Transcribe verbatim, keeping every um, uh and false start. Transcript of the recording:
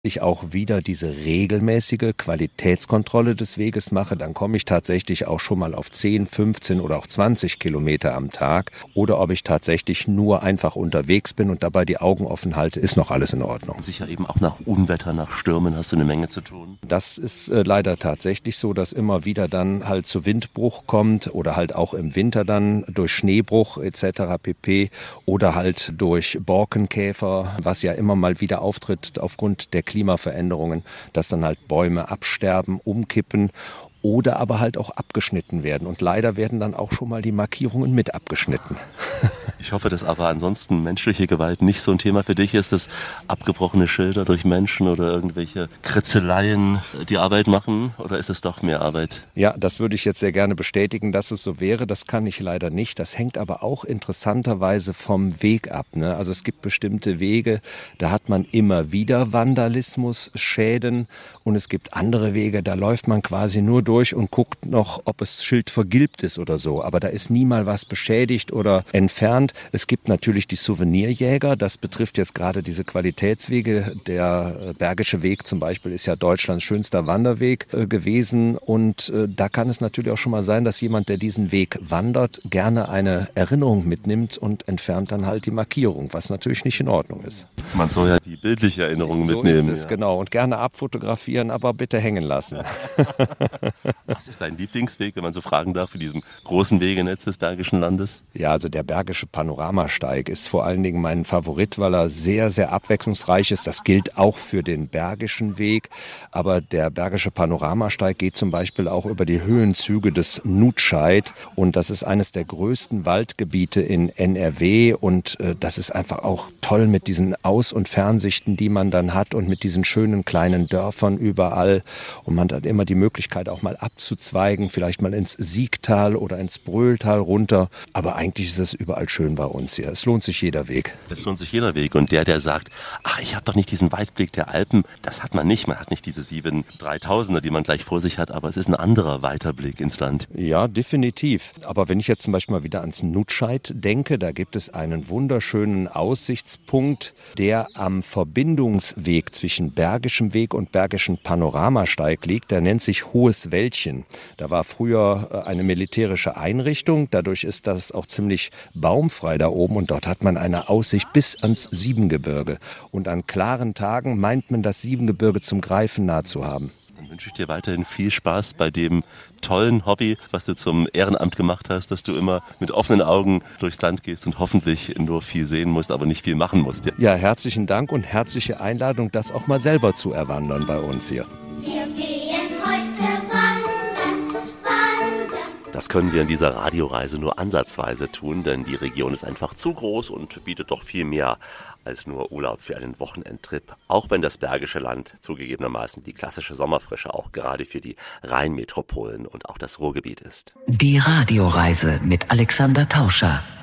ich auch wieder diese regelmäßige Qualitätskontrolle des Weges mache, dann komme ich tatsächlich auch schon mal auf zehn, fünfzehn oder auch zwanzig Kilometer am Tag. Oder ob ich tatsächlich nur einfach unterwegs bin und dabei die Augen offen halte, ist noch alles in Ordnung. Sicher eben auch nach Unwetter, nach Stürmen hast du eine Menge zu tun. Das ist äh, leider tatsächlich so, dass immer wieder dann halt zu Windbruch kommt oder halt auch im Winter dann durch Schneebruch et cetera pp. Oder halt durch Borkenkäfer, was ja immer mal wieder auftritt aufgrund der Klimaveränderungen, dass dann halt Bäume absterben, umkippen oder aber halt auch abgeschnitten werden. Und leider werden dann auch schon mal die Markierungen mit abgeschnitten. Ich hoffe, dass aber ansonsten menschliche Gewalt nicht so ein Thema für dich ist, dass abgebrochene Schilder durch Menschen oder irgendwelche Kritzeleien die Arbeit machen, oder ist es doch mehr Arbeit? Ja, das würde ich jetzt sehr gerne bestätigen, dass es so wäre. Das kann ich leider nicht. Das hängt aber auch interessanterweise vom Weg ab, ne? Also es gibt bestimmte Wege, da hat man immer wieder Vandalismus, Schäden, und es gibt andere Wege, da läuft man quasi nur durch und guckt noch, ob das Schild vergilbt ist oder so. Aber da ist nie mal was beschädigt oder entfernt. Es gibt natürlich die Souvenirjäger, das betrifft jetzt gerade diese Qualitätswege. Der Bergische Weg zum Beispiel ist ja Deutschlands schönster Wanderweg äh, gewesen, und äh, da kann es natürlich auch schon mal sein, dass jemand, der diesen Weg wandert, gerne eine Erinnerung mitnimmt und entfernt dann halt die Markierung, was natürlich nicht in Ordnung ist. Man soll ja die bildliche Erinnerung so mitnehmen. So ist es, ja. Genau. Und gerne abfotografieren, aber bitte hängen lassen. Was ist dein Lieblingsweg, wenn man so fragen darf, für diesem großen Wegenetz des Bergischen Landes? Ja, also der Bergische Panoramasteig ist vor allen Dingen mein Favorit, weil er sehr, sehr abwechslungsreich ist. Das gilt auch für den Bergischen Weg. Aber der Bergische Panoramasteig geht zum Beispiel auch über die Höhenzüge des Nutscheid. Und das ist eines der größten Waldgebiete in N R W. Und äh, das ist einfach auch toll mit diesen Aus- und Fernsichten, die man dann hat, und mit diesen schönen kleinen Dörfern überall. Und man hat immer die Möglichkeit, auch mal abzuzweigen, vielleicht mal ins Siegtal oder ins Bröhltal runter. Aber eigentlich ist es überall schön bei uns hier. Es lohnt sich jeder Weg. Es lohnt sich jeder Weg. Und der, der sagt, ach, ich habe doch nicht diesen Weitblick der Alpen, das hat man nicht. Man hat nicht diese sieben Dreitausender, die man gleich vor sich hat, aber es ist ein anderer Weiterblick ins Land. Ja, definitiv. Aber wenn ich jetzt zum Beispiel mal wieder ans Nutscheid denke, da gibt es einen wunderschönen Aussichtspunkt, der am Verbindungsweg zwischen Bergischem Weg und Bergischen Panoramasteig liegt. Der nennt sich Hohes Wäldchen. Da war früher eine militärische Einrichtung. Dadurch ist das auch ziemlich baumfrei da oben, und dort hat man eine Aussicht bis ans Siebengebirge. Und an klaren Tagen meint man, das Siebengebirge zum Greifen nah zu haben. Dann wünsche ich dir weiterhin viel Spaß bei dem tollen Hobby, was du zum Ehrenamt gemacht hast, dass du immer mit offenen Augen durchs Land gehst und hoffentlich nur viel sehen musst, aber nicht viel machen musst. Ja, ja, herzlichen Dank und herzliche Einladung, das auch mal selber zu erwandern bei uns hier. Wir gehen heute wandern, wandern. Das können wir in dieser Radioreise nur ansatzweise tun, denn die Region ist einfach zu groß und bietet doch viel mehr als nur Urlaub für einen Wochenendtrip. Auch wenn das Bergische Land zugegebenermaßen die klassische Sommerfrische auch gerade für die Rheinmetropolen und auch das Ruhrgebiet ist. Die Radioreise mit Alexander Tauscher.